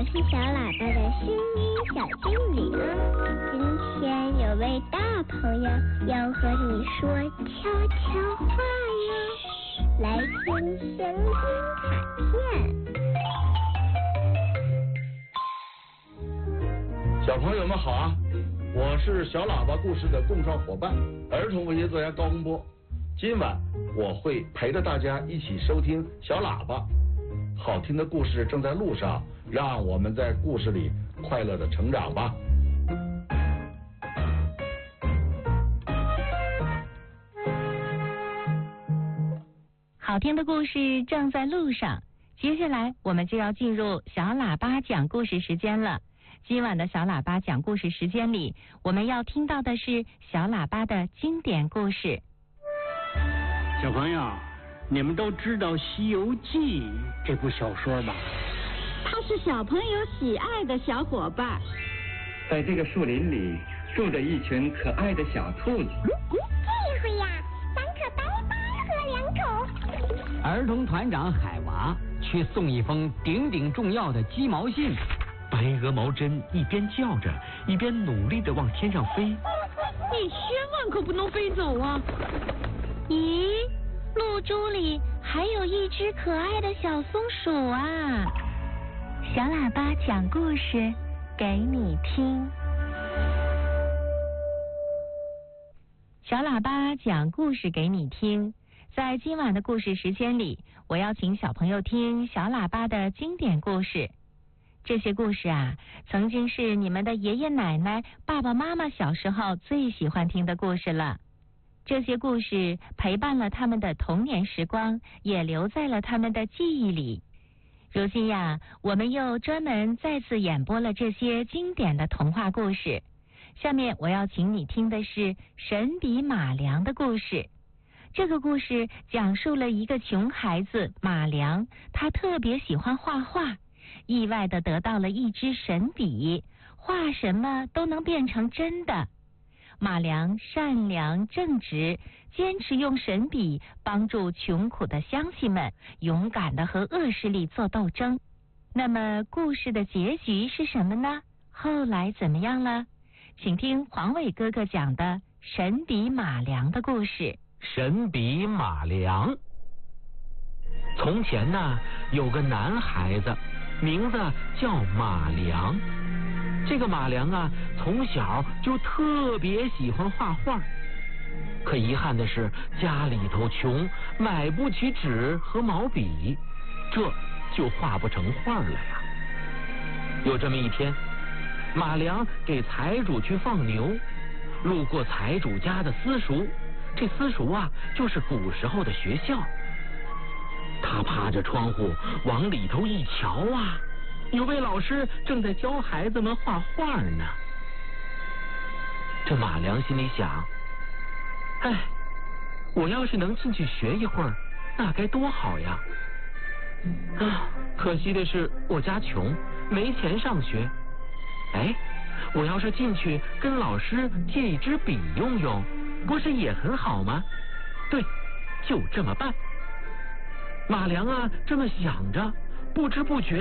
是小喇叭的声音小精灵。今天有位大朋友要和你说悄悄话哟，来听声音卡片。 小朋友们好啊，我是小喇叭故事的共创伙伴，儿童文学作家高洪波。今晚我会陪着大家一起收听小喇叭，好听的故事正在路上，让我们在故事里快乐的成长吧。 好听的故事正在路上，接下来我们就要进入小喇叭讲故事时间了。今晚的小喇叭讲故事时间里，我们要听到的是小喇叭的经典故事。 小朋友，你们都知道《西游记》这部小说吧？ 它是小朋友喜爱的小伙伴。 在这个树林里住着一群可爱的小兔子。 这回呀，3颗白板和2口。 儿童团长海娃去送一封顶顶重要的鸡毛信。 白鹅毛针一边叫着，一边努力地往天上飞。 你千万可不能飞走啊！ 咦，露珠里还有一只可爱的小松鼠啊！小喇叭讲故事给你听。小喇叭讲故事给你听。在今晚的故事时间里，我要请小朋友听小喇叭的经典故事。这些故事啊，曾经是你们的爷爷奶奶、爸爸妈妈小时候最喜欢听的故事了。这些故事陪伴了他们的童年时光，也留在了他们的记忆里。如今呀，我们又专门再次演播了这些经典的童话故事。下面我要请你听的是神笔马良的故事。这个故事讲述了一个穷孩子马良，他特别喜欢画画，意外地得到了一支神笔，画什么都能变成真的。马良善良正直，坚持用神笔帮助穷苦的乡亲们，勇敢地和恶势力做斗争。那么故事的结局是什么呢？后来怎么样了？请听黄伟哥哥讲的神笔马良的故事。 神笔马良。从前呢，有个男孩子，名字叫马良。这个马良啊，从小就特别喜欢画画。可遗憾的是，家里头穷，买不起纸和毛笔，这就画不成画了呀。有这么一天，马良给财主去放牛，路过财主家的私塾，这私塾啊，就是古时候的学校。他趴着窗户往里头一瞧啊，有位老师正在教孩子们画画呢。这马良心里想，哎，我要是能进去学一会儿，那该多好呀！啊，可惜的是我家穷，没钱上学。哎，我要是进去跟老师借一支笔用用，不是也很好吗？对，就这么办。马良啊，这么想着，不知不觉